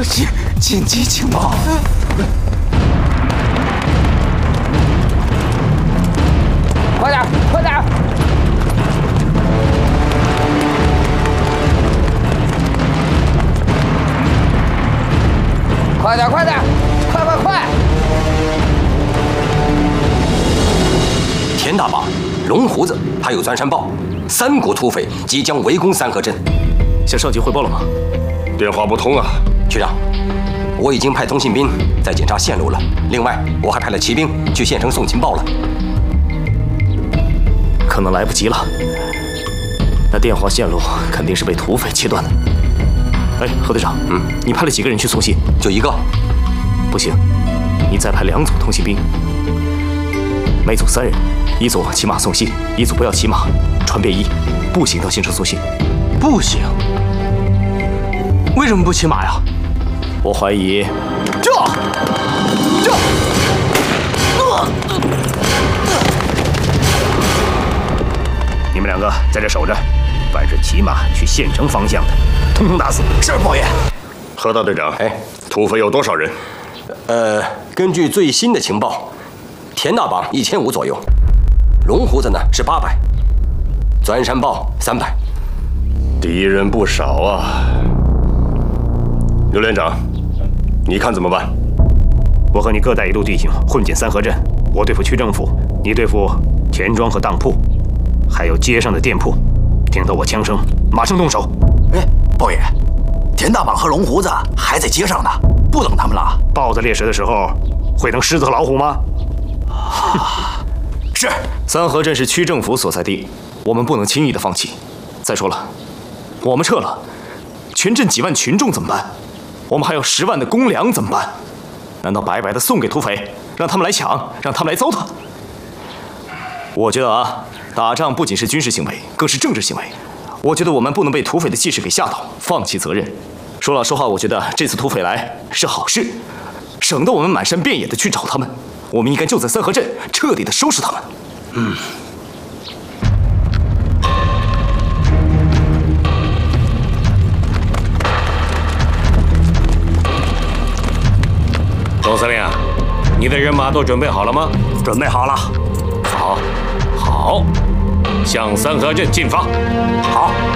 紧急情报！快点，快点！快点，快点，快快快！ 田大绑、龙胡子还有钻山豹3股土匪即将围攻三河镇， 向上级汇报了吗？ 电话不通啊！ 局长，我已经派通信兵在检查线路了。另外，我还派了骑兵去县城送情报了。 可能来不及了。那电话线路肯定是被土匪切断的。哎，何队长，你派了几个人去送信？ 就1个。 不行，你再派2组通信兵，每组3人，一组骑马送信，一组不要骑马，穿便衣，步行到县城送信。 步行？为什么不骑马呀？ 我怀疑你们2个在这守着，凡是骑马去县城方向的，统统打死。 是包爷。 何大队长，土匪有多少人？ 根据最新的情报，田大绑1500左右，龙胡子呢是800，钻山豹300。 敌人不少啊。刘连长，你看怎么办？ 我和你各带一路弟兄混进三河镇，我对付区政府，你对付田庄和当铺，还有街上的店铺。听到我枪声，马上动手。 哎，包爷，田大绑和龙胡子还在街上呢，不等他们了。 豹子猎食的时候，会等狮子和老虎吗？ 是。 三河镇是区政府所在地，我们不能轻易的放弃。再说了，我们撤了，全镇几万群众怎么办？我们还有10万的公粮怎么办？难道白白的送给土匪，让他们来抢，让他们来糟蹋？我觉得啊，打仗不仅是军事行为，更是政治行为。我觉得我们不能被土匪的气势给吓倒，放弃责任。说老实话，我觉得这次土匪来是好事，省得我们满山遍野的去找他们。我们应该就在三河镇彻底的收拾他们。 总司令，你的人马都准备好了吗？ 准备好了。 好，向三河镇进发。 好。